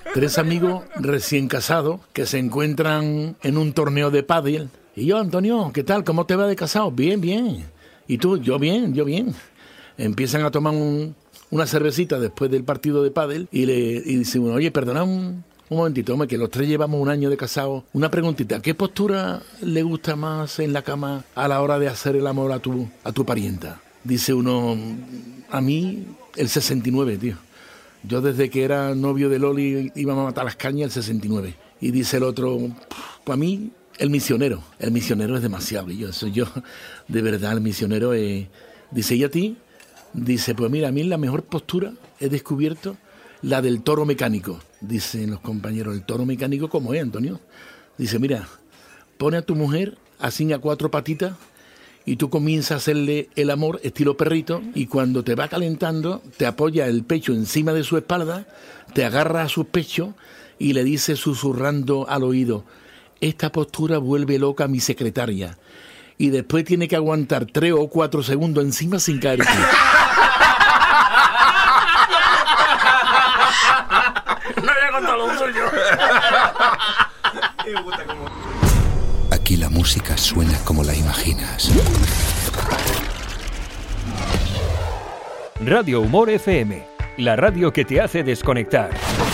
3 amigos recién casados que se encuentran en un torneo de pádel. Y yo, Antonio, ¿qué tal? ¿Cómo te va de casado? Bien, bien. ¿Y tú? Yo bien. Empiezan a tomar una cervecita después del partido de pádel y dice uno, oye, perdona un momentito, hombre, que los 3 llevamos un año de casados. Una preguntita, ¿qué postura le gusta más en la cama a la hora de hacer el amor a tu parienta? Dice uno, a mí el 69, tío. Yo desde que era novio de Loli íbamos a matar las cañas el 69. Y dice el otro, para mí el misionero. El misionero es demasiado. Y yo, de verdad, el misionero es... Dice, ¿y a ti? Dice, pues mira, a mí la mejor postura he descubierto la del toro mecánico. Dicen los compañeros, ¿el toro mecánico cómo es, Antonio? Dice, mira, pone a tu mujer así a 4 patitas y tú comienzas a hacerle el amor estilo perrito y cuando te va calentando te apoya el pecho encima de su espalda, te agarra a sus pechos y le dice susurrando al oído, esta postura vuelve loca a mi secretaria. Y después tiene que aguantar 3 o 4 segundos encima sin caerse. No había contado lo suyo. Aquí la música suena como la imaginas. Radio Humor FM, la radio que te hace desconectar.